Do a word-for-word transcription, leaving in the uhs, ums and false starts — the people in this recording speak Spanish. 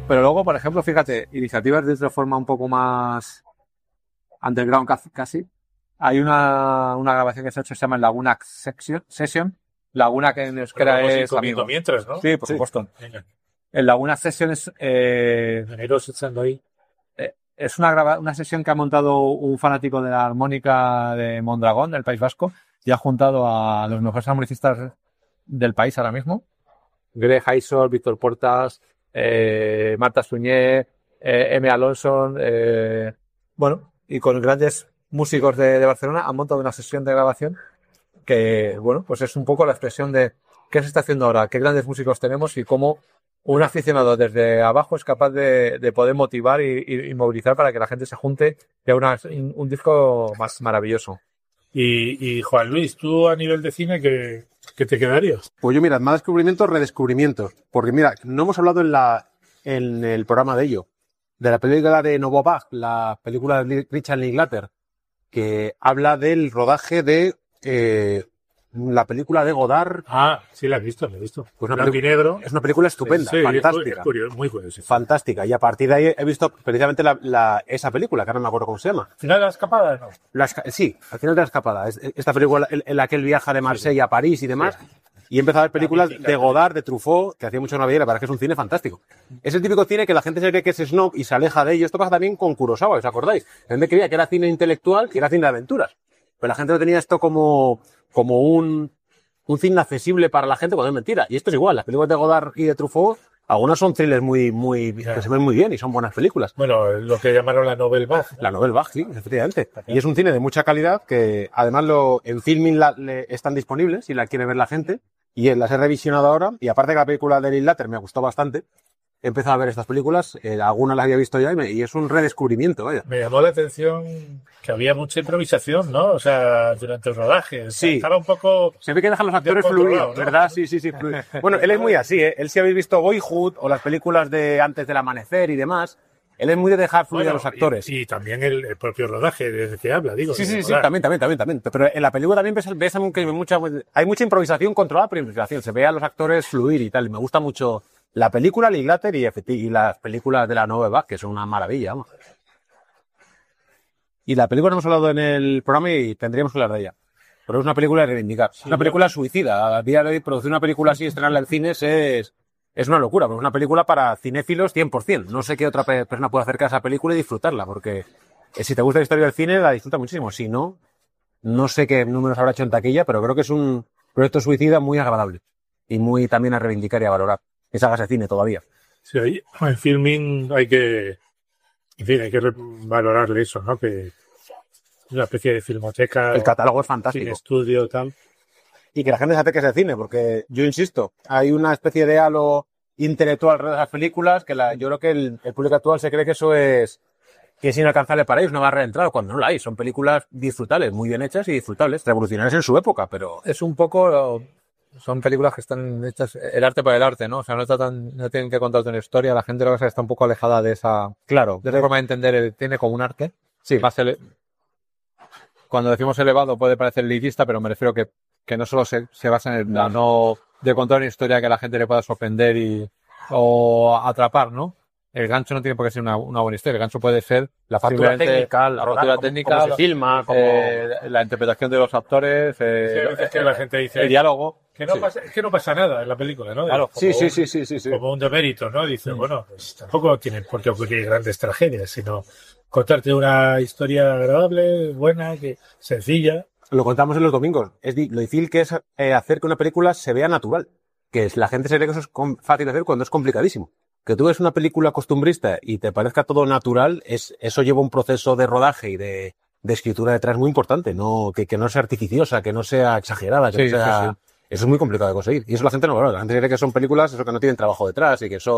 Pero luego, por ejemplo, fíjate, iniciativas de otra forma un poco más underground casi. Hay una, una grabación que se ha hecho, se llama Laguna Section, Session. Laguna, que en euskera es amigo. Mientras, ¿no? Sí, por sí. supuesto. Venga. El Laguna Session es... Eh, echando ahí. Eh, es una, grava, una sesión que ha montado un fanático de la armónica de Mondragón, del País Vasco, y ha juntado a los mejores armonicistas del país ahora mismo. Greg Haisor, Víctor Portas, eh, Marta Suñé, eh, M. Alonso, eh, bueno, y con grandes músicos de, de Barcelona han montado una sesión de grabación que, bueno, pues es un poco la expresión de qué se está haciendo ahora, qué grandes músicos tenemos y cómo un aficionado desde abajo es capaz de, de poder motivar y, y, y movilizar para que la gente se junte y haga una, un disco más maravilloso. Y, y Juan Luis, tú a nivel de cine, ¿qué, qué te quedarías? Pues yo, mira, más descubrimientos, redescubrimientos. Porque mira, no hemos hablado en la en el programa de ello. De la película de Novo Bach, la película de Richard Linklater, que habla del rodaje de eh, la película de Godard. Ah, sí, la he visto, la he visto. Pues una Blanco y negro. Es una película estupenda, sí, sí, fantástica. Es curioso, muy curioso. Sí. Fantástica. Y a partir de ahí he visto precisamente la, la, esa película, que ahora no me acuerdo cómo se llama. ¿Final de la escapada? No. La, sí, al final de la escapada. Esta película en, en la que él viaja de Marsella sí, sí. a París y demás. Sí. Y he empezado a ver películas de Godard, de Truffaut, que hacía mucho no veía, la verdad es que es un cine fantástico. Es el típico cine que la gente se cree que es snob y se aleja de ello. Esto pasa también con Kurosawa, ¿os acordáis? La gente creía que era cine intelectual, que era cine de aventuras. Pero la gente no tenía esto como, como un, un cine accesible para la gente cuando es mentira. Y esto es igual, las películas de Godard y de Truffaut, algunas son thrillers muy, muy, que se ven muy bien y son buenas películas. Bueno, lo que llamaron la Nouvelle Vague. La Nouvelle Vague, sí, efectivamente. Y es un cine de mucha calidad que además lo, en Filmin la, le, están disponibles si la quiere ver la gente. Y las he revisionado ahora, y aparte que la película de Linklater me gustó bastante, he empezado a ver estas películas, eh, algunas las había visto ya, y, me, y es un redescubrimiento, vaya. Me llamó la atención que había mucha improvisación, ¿no? O sea, durante el rodaje. Sí. Estaba un poco... Se ve que dejan los actores fluir, ¿no? ¿Verdad? Sí, sí, sí. Fluir. Bueno, él es muy así, ¿eh? Él si habéis visto Boyhood, o las películas de Antes del Amanecer y demás, él es muy de dejar fluir bueno, a los actores. Y, y también el, el propio rodaje desde que habla, digo. Sí, sí, sí, también, también, también, también. Pero en la película también ves, ves que hay mucha, hay mucha improvisación controlada por improvisación. Se ve a los actores fluir y tal. Y me gusta mucho la película, Linklater y, y las películas de la Nouvelle Vague, que son una maravilla, vamos. Y la película no hemos hablado en el programa y tendríamos que hablar de ella. Pero es una película de reivindicar. Sí, una película yo... suicida. A día de hoy producir una película así y estrenarla en cines es... Es una locura, porque es una película para cinéfilos cien por ciento. No sé qué otra persona puede acercar a esa película y disfrutarla, porque si te gusta la historia del cine, la disfruta muchísimo. Si no, no sé qué números habrá hecho en taquilla, pero creo que es un proyecto suicida muy agradable y muy también a reivindicar y a valorar. Que se haga ese cine todavía. Sí, ahí, en Filmin hay que, en fin, hay que valorarle eso, ¿no? Que es una especie de filmoteca. El catálogo es fantástico. Estudio, tal. Y que la gente se acerque a ese cine, porque yo insisto, hay una especie de halo intelectual alrededor de las películas que la, yo creo que el, el público actual se cree que eso es que es inalcanzable para ellos, una barrera de entrada, cuando no la hay. Son películas disfrutables, muy bien hechas y disfrutables, revolucionarias en su época, pero... Es un poco... Son películas que están hechas el arte por el arte, ¿no? O sea, no está tan, no tienen que contarte una historia, la gente lo que sea está un poco alejada de esa... Claro. De esa forma de entender el cine como un arte. Sí. Más ele... Cuando decimos elevado puede parecer elitista, pero me refiero que que no solo se, se basa en el plan no de contar una historia que a la gente le pueda sorprender y o atrapar, ¿no? El gancho no tiene por qué ser una, una buena historia. El gancho puede ser la factura técnica, la factura técnica, cómo se filma, como eh, la interpretación de los actores, eh, sí, es que la gente dice el diálogo. Que no, sí. pasa, es que no pasa nada en la película, ¿no? Claro, sí, un, sí, sí, sí, sí, sí. Como un demérito, ¿no? Dice, sí. Bueno, pues tampoco tienen por qué ocurrir grandes tragedias, sino contarte una historia agradable, buena, que sencilla. Lo contamos en los domingos. Es lo difícil que es eh, hacer que una película se vea natural. Que es, la gente se cree que eso es fácil de hacer cuando es complicadísimo. Que tú ves una película costumbrista y te parezca todo natural, es, eso lleva un proceso de rodaje y de, de escritura detrás muy importante. No, que, que no sea artificiosa, que no sea exagerada, que sí, no sea... Sí, sí. Eso es muy complicado de conseguir. Y eso la gente no lo valora. La gente cree que son películas eso que no tienen trabajo detrás y que son